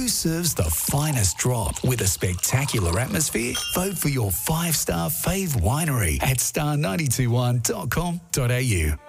serves the finest drop with a spectacular atmosphere? Vote for your 5-star fave winery at star921.com.au.